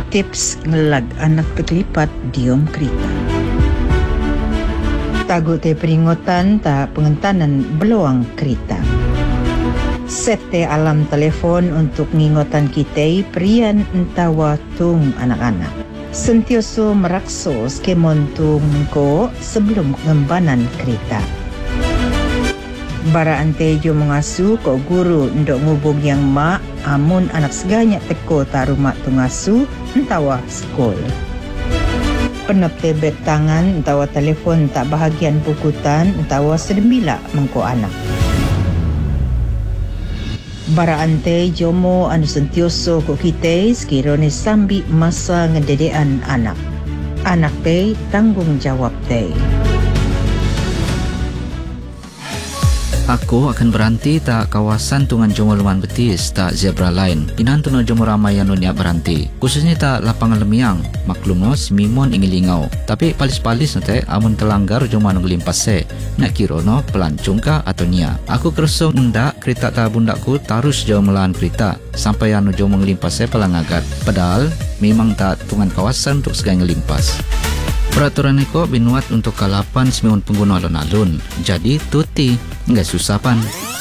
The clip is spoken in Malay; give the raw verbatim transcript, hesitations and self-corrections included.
Tips ngelag anak berkelipat diom kereta. Tagu te peringatan ta pengentanan beluang kereta. Set te alam telefon untuk ngingotan kita perian entawa tung anak-anak. Sentioso merakso skemon tung ko sebelum ngembanan kereta. Bara ante jo mengasu ko guru ndok ngubung yang mak amun anak seganyak teko taru mak tu ngasu entawa skol. Penep tebet tangan entawa telefon tak bahagian pukutan entawa sedembila mengko anak. Bara ante jomo anu sentioso ko kita sekirone sambi masa ngededean anak. Anak te tanggung jawab te. Aku akan berhenti tak kawasan tungan jomo luman betis tak zebra line. Inan tuno jomo ramai yang niat berhenti. Khususnya tak lapangan lemiang. Maklum no semimon ingin lingau. Tapi palis-palis nanti amun telanggar jomo anu gelimpas se. Nak kira no pelancung kah atau nia. Aku keresung ndak kereta tak bundakku tarus jauh melawan kereta. Sampai anu jomo ngelimpas se pelangagat. Padahal memang tak tungan kawasan untuk segai ngelimpas. Peraturan itu binuat untuk kalapan sembilan pengguna alun-alun. Jadi tuti, nggak susah pan.